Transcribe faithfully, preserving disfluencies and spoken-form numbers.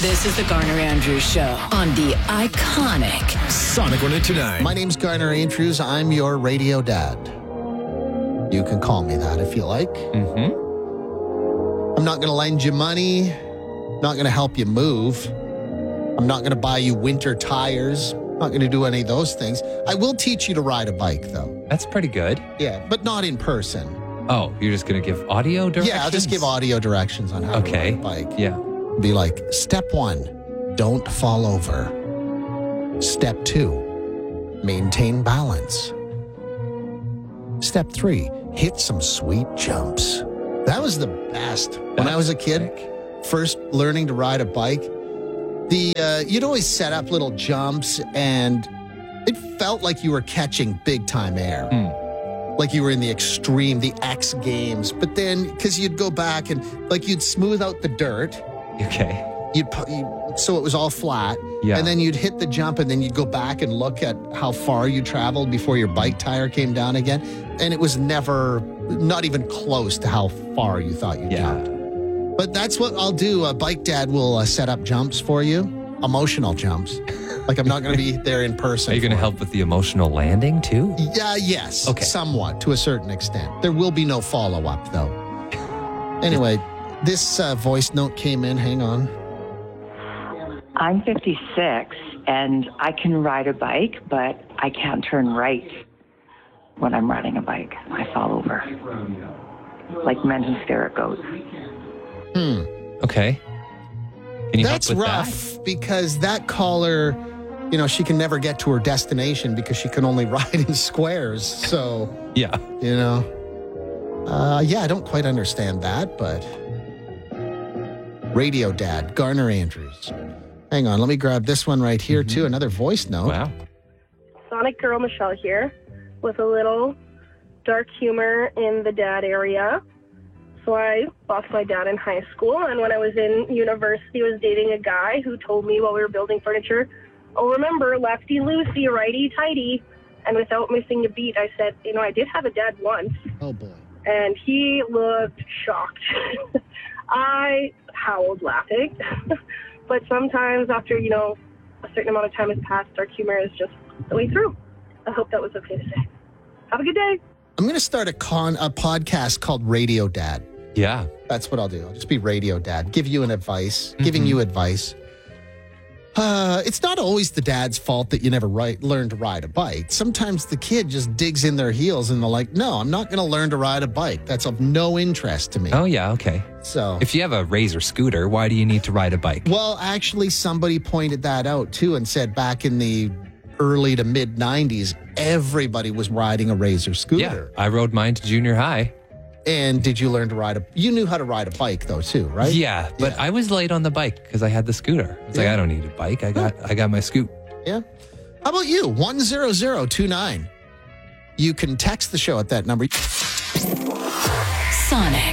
This is the Garner Andrews Show on the iconic Sonic one eighty-nine. My name's Garner Andrews. I'm your radio dad. You can call me that if you like. Mm-hmm. I'm not going to lend you money. Not going to help you move. I'm not going to buy you winter tires. Not going to do any of those things. I will teach you to ride a bike, though. That's pretty good. Yeah, but not in person. Oh, you're just going to give audio directions? Yeah, I'll just give audio directions on how okay. to ride a bike. Yeah. Be like, step one, don't fall over. Step two, maintain balance. Step three, hit some sweet jumps. That was the best. When That's I was a kid, sick. First learning to ride a bike, the uh, you'd always set up little jumps, and it felt like you were catching big time air. Hmm. Like you were in the extreme, the X Games. But then, because you'd go back and like you'd smooth out the dirt. Okay. You'd, pu- you, so it was all flat. Yeah. And then you'd hit the jump, and then you'd go back and look at how far you traveled before your bike tire came down again. And it was never, not even close to how far you thought you Yeah. jumped. But that's what I'll do. A bike dad will uh, set up jumps for you, emotional jumps. Like I'm not going to be there in person. Are you going to for help with the emotional landing too? it. Yeah, yes. Okay. Somewhat, to a certain extent. There will be no follow-up, though. Anyway, this uh, voice note came in. Hang on. I'm fifty-six and I can ride a bike, but I can't turn right when I'm riding a bike. I fall over. Like men who stare at goats. Hmm. Okay. Can you That's help with rough because that caller, you know, she can never get to her destination because she can only ride in squares. So, that? Yeah. you know, uh, yeah, I don't quite understand that, but Radio Dad, Garner Andrews. Hang on, let me grab this one right here, too. Another voice note. Wow. Sonic Girl Michelle here with a little dark humor in the dad area. So I lost my dad in high school, and when I was in university, I was dating a guy who told me while we were building furniture, oh, remember, lefty loosey, righty tighty. And without missing a beat, I said, you know, I did have a dad once. Oh, boy. And he looked shocked. I howled laughing. But sometimes after, you know, a certain amount of time has passed, dark humor is just the way through. I hope that was okay to say. Have a good day. I'm going to start a con a podcast called Radio Dad. Yeah. That's what I'll do. I'll just be Radio Dad. Give you an advice, giving you advice. Uh, it's not always the dad's fault that you never ride, learn to ride a bike. Sometimes the kid just digs in their heels and they're like, no, I'm not going to learn to ride a bike. That's of no interest to me. Oh, yeah. Okay. So, If you have a Razor scooter, why do you need to ride a bike? well, actually, somebody pointed that out too and said back in the early to mid nineties, everybody was riding a Razor Yeah. scooter. I rode mine to junior high. And did you learn to ride a, you knew how to ride a bike though too, right? Yeah. But Yeah. I was late on the bike because I had the scooter. I was like, Yeah. I don't need a bike. I got, I got my scoot. Yeah. How about you? one zero zero two nine. You can text the show at that number. Sonic.